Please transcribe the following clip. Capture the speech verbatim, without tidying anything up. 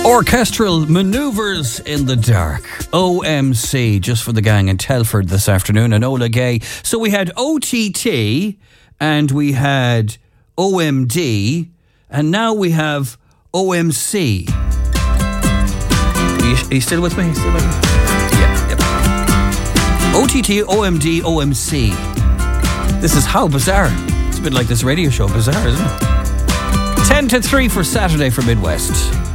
Orchestral Manoeuvres in the Dark. O M C, just for the gang in Telford this afternoon. And Ola Gay. So we had O T T and we had O M D and now we have O M C. Are you, are you still with me? Are you still with me? Yeah, yep. O T T, O M D, O M C. This is how bizarre. It's a bit like this radio show, bizarre, isn't it? ten to three for Saturday for Midwest.